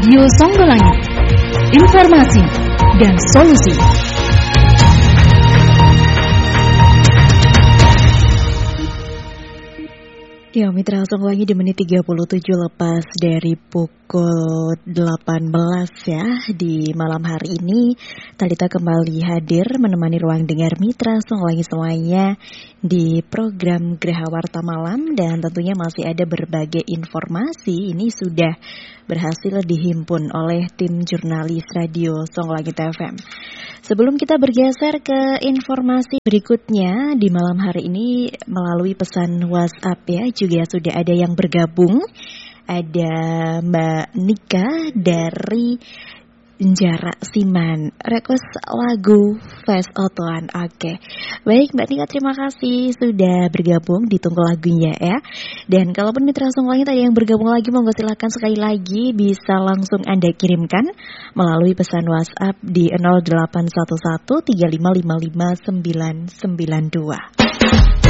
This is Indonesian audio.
Radio Songgolangit, informasi dan solusi. Ya, Mitra Songgolangit di menit 37 lepas dari pukul 18 ya. Di malam hari ini Talita kembali hadir menemani ruang dengar Mitra Songgolangit semuanya di program Geraha Warta Malam. Dan tentunya masih ada berbagai informasi. Ini sudah berhasil dihimpun oleh tim jurnalis Radio Songgolangit FM. Sebelum kita bergeser ke informasi berikutnya di malam hari ini melalui pesan WhatsApp ya, juga sudah ada yang bergabung. Ada Mbak Nika dari Jarak Siman, request lagu Face Otoan. Oke. Baik Mbak Nika, terima kasih sudah bergabung, ditunggu lagunya ya. Dan kalaupun Mitra Songgolangit ada yang bergabung lagi, monggo silakan sekali lagi bisa langsung Anda kirimkan melalui pesan WhatsApp di 0811 3555 992.